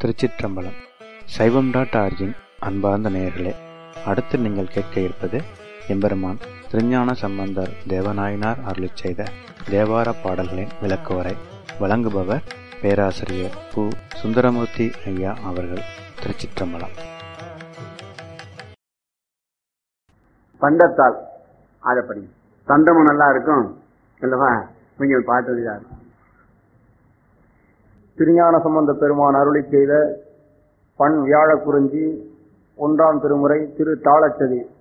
திருச்சிற்றம்பலம். சைவம்.org-இன் அன்பார்ந்த நேயர்களே, அடுத்து நீங்கள் கேட்க இருப்பது எம்பெருமான் திருஞான சம்பந்தர் தேவநாயனார் அருளிச் செய்த தேவார பாடல்களின் விளக்குவரை. வழங்குபவர் பேராசிரியர் பு. சுந்தரமூர்த்தி ஐயா அவர்கள். திருச்சிற்றம்பலம். பண்டத்தால் ஆடப்படி தந்தமும் நல்லா இருக்கும் அல்லவா? கொஞ்சம் பார்த்ததுதான் இருக்கும். திருஞான சம்பந்த பெருமான் அருளி செய்த பண் வியாழ குறிஞ்சி 1ஆம் திருமுறை திரு தாளச்சதி